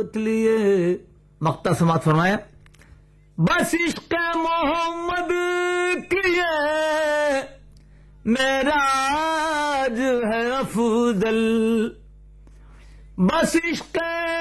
मोहब्बत लिए मक्ता समात फरमाया, बस इश्क मोहम्मद किए मेराज है अफजल, बस इश्क